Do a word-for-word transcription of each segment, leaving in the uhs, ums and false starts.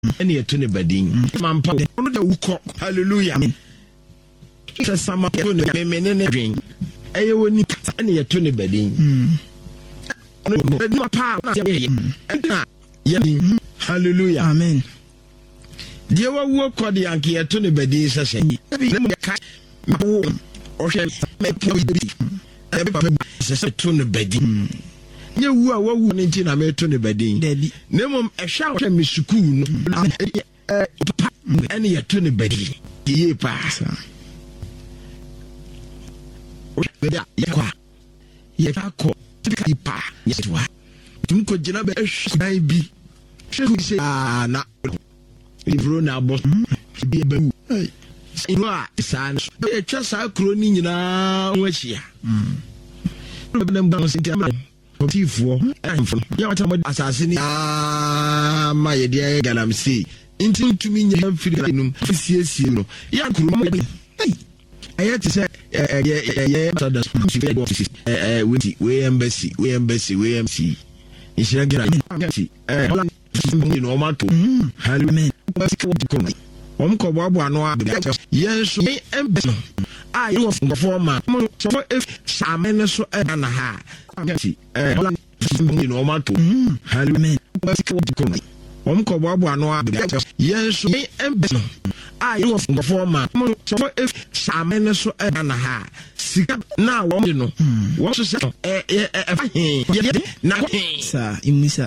Any a tune badin. Mampa, hallelujah. Sama men drink. I won't any a tune badin. Hallelujah. Amen. Dear work for the Yankee a tune badin says, or shall make tune badin. You are one in a metron bedding. Name a shower and Miss Coon. Any a tune bedding. Ye pass. Ye call. Yes, what? Tunko Janabe should be. Should say, ah, not. If Rona was be a boo. You are, son. Just our crony now. What's here? Tifo ya wata mo asase ni ah ma ye dia galam see intin tumi nya firi num fisiesie no ya kuru mo aye ti say eh eh eh tada eh eh we we embassy we embassy we M C insira gira eh you know ma to amen om ko bo abo anu abia yenso embassy ah you of performer so if samen so e na ha eh you know ma to amen om ko bo abo anu abia yenso embassy ah you of performer so if samen so e na ha sika na wo no wo so say eh eh na sa imisa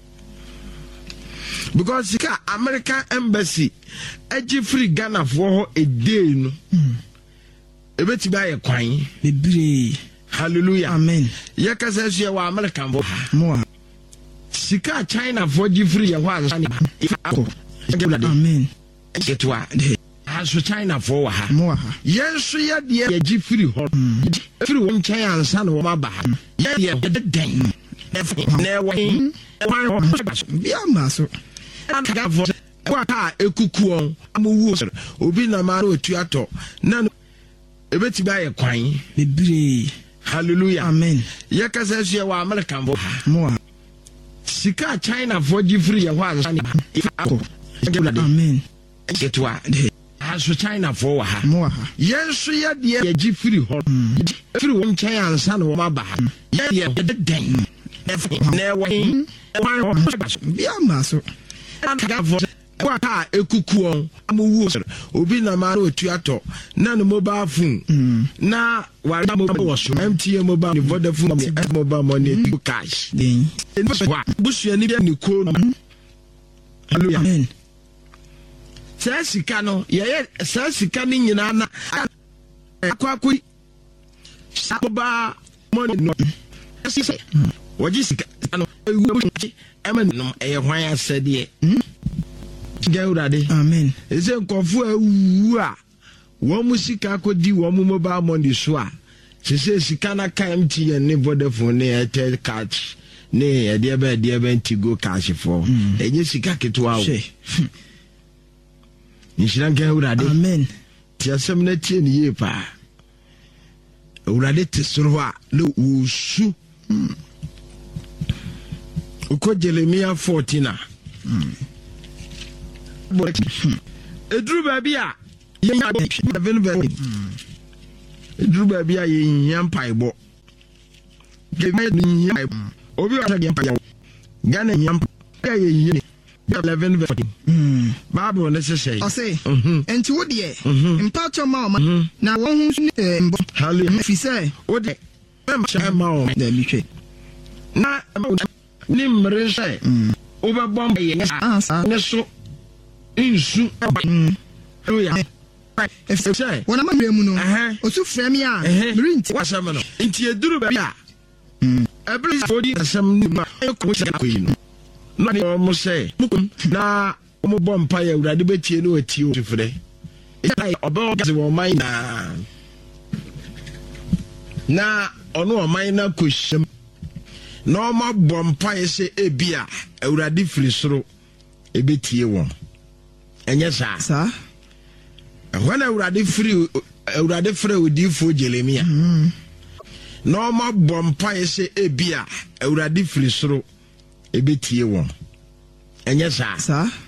because sika American embassy eji free Ghana for a day no ebeti ba ye kwan bebre hallelujah amen ye ka say so wa American bo mo sika China for ji free ye ho ansani amen etwa aso China for wa ha mo ha yenso ye de ye ji free ho free won China ansana wo ma ba ye ye de den na wa bia maso aka for kwaka ekukuon amowu obi na ma otu ato na ebeti ba ye kwan bebre hallelujah amen ye ka say so wa American bo mo sika China for ji free ye ho ansani amen etwa aso China for wa ha mo ha yenso ye de ye ji free ho free won China ansana wo ma ba ye ye de den na wa bia maso aka for kwaka ekukuon amowu obi na ma otu ato na no mobile phone na wa mobile so M T N mobile Vodafone mobile money to cash den busu ani bia ni ko no hallelujah amen sa sika no ye sa sika ni nyina na akwakuri saboba money no sise woji sika no ewu emen no e hwan asede Gaurade amen eze nkofu awu a wo musika akodi wo mobile money so a sese sika na ka M T N ne Vodafone ne Airtel cash ne e de ba de ba Tigo cash for enye sika ketwa wo nshira Gaurade amen ti asem na tie ne ye pa Urade tesoro a le usu uko Jeremiah fourteen a edru babia ye eleven verse edru babia ye yampaibo ge me ni obi wa ge yampaibo Ghana yamp ye ye eleven verse mm Bible na say o say enti wo de mpa cho ma o ma na wo hu mbo hallelujah fi say wo de ma o na mi hwe na ni mre say oba bomb ye ne so insu hallelujah if say wona ma mu no o su frame ya rent wasam no nti eduru ba bia every body asam ni ma ko ko yin no na mo say na mo bom pa ya urade betie no atie o frɛ e oba gaze wo man na na ono o man na kohyem na o ma bom pa ye se ebia urade firi soro ebetie won enye sa sa when urade firi urade frɛ odifo Jeremia na o ma bom pa ye se ebia urade firi soro ebetie won enye sa sa